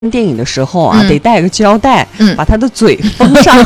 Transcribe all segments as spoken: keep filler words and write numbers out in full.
电影的时候啊， 嗯、 得带个胶带， 嗯、 把他的嘴封上。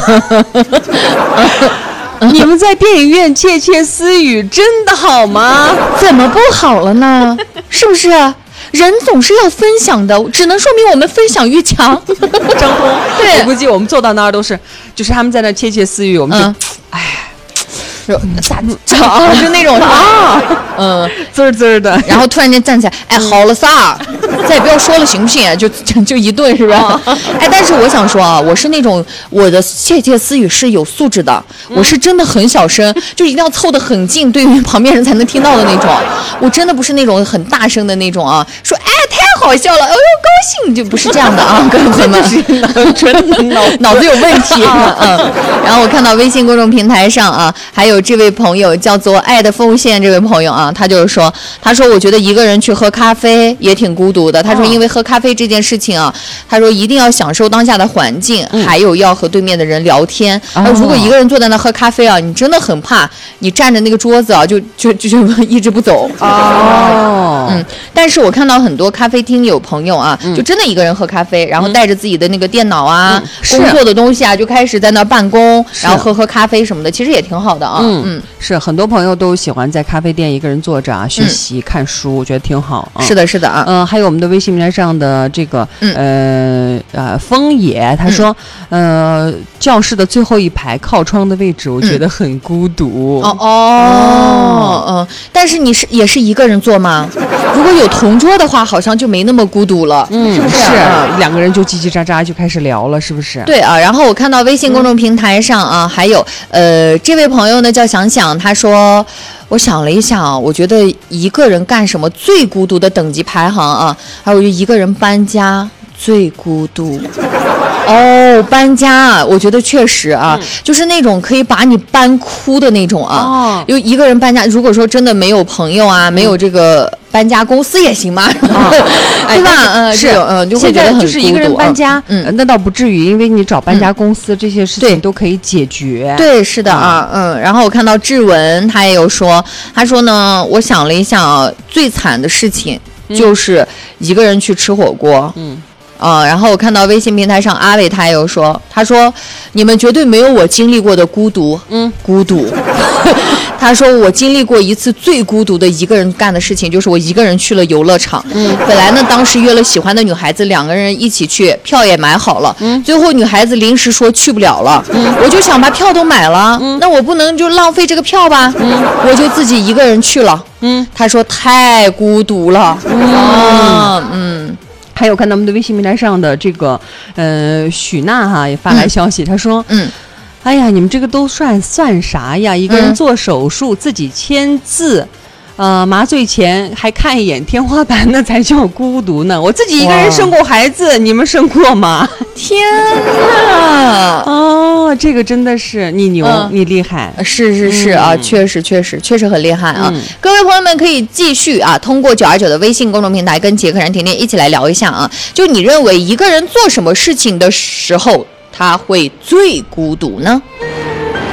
你们在电影院窃窃私语，真的好吗？ 怎么不好了呢？是不是？人总是要分享的，只能说明我们分享欲强。 张通， 对， 我估计我们坐到那儿都是，就是他们在那窃窃私语，我们就， 嗯、 哎。 咋咋就那种啊，嗯， 滋儿滋儿的， 然后突然间站起来，哎，好了撒，再也不要说了，行不行？就就就一顿，是吧？哎，但是我想说啊，我是那种我的窃窃私语是有素质的，我是真的很小声，就一定要凑得很近，对于旁边人才能听到的那种。我真的不是那种很大声的那种啊，说哎太好笑了，哎呦高兴，就不是这样的啊，各位朋友们， 真的脑脑子有问题。嗯，然后我看到微信公众平台上啊，还有。这位朋友叫做爱的奉献，这位朋友啊，他就是说，他说我觉得一个人去喝咖啡也挺孤独的。他说因为喝咖啡这件事情啊，他说一定要享受当下的环境，嗯、还有要和对面的人聊天。哦、如果一个人坐在那喝咖啡啊，你真的很怕你站着那个桌子啊，就就就就一直不走。 哦， 嗯，但是我看到很多咖啡厅有朋友啊，嗯、就真的一个人喝咖啡，然后带着自己的那个电脑啊、嗯、工作的东西啊，就开始在那办公，然后喝喝咖啡什么的，其实也挺好的啊。 嗯嗯，是很多朋友都喜欢在咖啡店一个人坐着啊，学习、嗯、看书，我觉得挺好啊。 是的，是的啊。 嗯、呃，还有我们的微信平台上的这个、嗯、呃呃枫野，他说，嗯、呃，教室的最后一排靠窗的位置，我觉得很孤独。 哦哦嗯，但是你是也是一个人坐吗？如果有同桌的话，好像就没那么孤独了。 嗯， 是不是？ 是两个人就叽叽喳喳就开始聊了，是不是？ 对啊。然后我看到微信公众平台上啊，嗯、还有呃这位朋友呢叫想想，他说。我想了一想，我觉得一个人干什么最孤独的等级排行啊，还有一个人搬家最孤独。哦，搬家啊，我觉得确实啊、嗯，就是那种可以把你搬哭的那种啊。哦，有一个人搬家，如果说真的没有朋友啊，嗯、没有这个搬家公司也行嘛，哦、对吧？嗯、呃， 是， 嗯，就会觉得很孤独。 就是一个人搬家， 嗯， 那倒不至于，因为你找搬家公司、嗯、这些事情都可以解决。 对，是的啊，嗯。然后我看到志文他也有说，他说呢，我想了一下啊，最惨的事情就是一个人去吃火锅。嗯。啊、嗯，然后我看到微信平台上阿伟他也有说，他说你们绝对没有我经历过的孤独，嗯，孤独。他说我经历过一次最孤独的一个人干的事情，就是我一个人去了游乐场。嗯，本来呢当时约了喜欢的女孩子，两个人一起去，票也买好了。嗯，最后女孩子临时说去不了了。嗯，我就想把票都买了，嗯，那我不能就浪费这个票吧？嗯，我就自己一个人去了。嗯，他说太孤独了。嗯啊，嗯。 还有看到我们的微信平台上的这个，呃，许娜哈也发来消息，她、嗯、说，嗯，哎呀，你们这个都算算啥呀？一个人做手术，嗯、自己签字，呃，麻醉前还看一眼天花板，那才叫孤独呢。我自己一个人生过孩子，你们生过吗？ 天哪！ 哦，这个真的是你牛，嗯、你厉害， 是是是啊，嗯、确实确实确实很厉害啊！嗯、各位朋友们可以继续啊，通过九二九的微信公众平台跟杰克然甜甜一起来聊一下啊。就你认为一个人做什么事情的时候，他会最孤独呢？